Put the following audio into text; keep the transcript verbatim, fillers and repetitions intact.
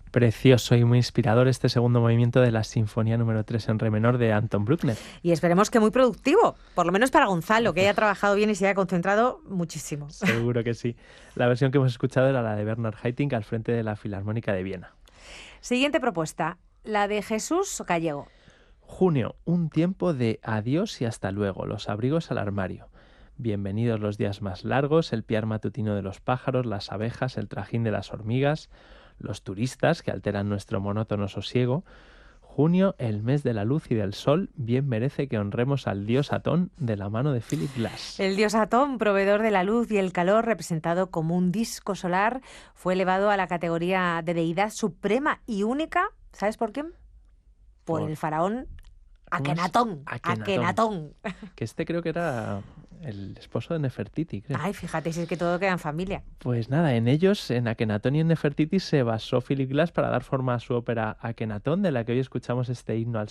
Precioso y muy inspirador este segundo movimiento de la Sinfonía número tres en re menor de Anton Bruckner. Y esperemos que muy productivo, por lo menos para Gonzalo, que haya trabajado bien y se haya concentrado muchísimo. Seguro que sí. La versión que hemos escuchado era la de Bernard Haitink al frente de la Filarmónica de Viena. Siguiente propuesta, la de Jesús Gallego. Junio, un tiempo de adiós y hasta luego, los abrigos al armario. Bienvenidos los días más largos, el piar matutino de los pájaros, las abejas, el trajín de las hormigas, los turistas que alteran nuestro monótono sosiego. Junio, el mes de la luz y del sol, bien merece que honremos al dios Atón de la mano de Philip Glass. El dios Atón, proveedor de la luz y el calor, representado como un disco solar, fue elevado a la categoría de deidad suprema y única. ¿Sabes por quién? Por, por el faraón Akenatón. Akenatón. Akenatón. Que este creo que era el esposo de Nefertiti, creo. Ay, fíjate, si es que todo queda en familia. Pues nada, en ellos, en Akenatón y en Nefertiti, se basó Philip Glass para dar forma a su ópera Akenatón, de la que hoy escuchamos este himno al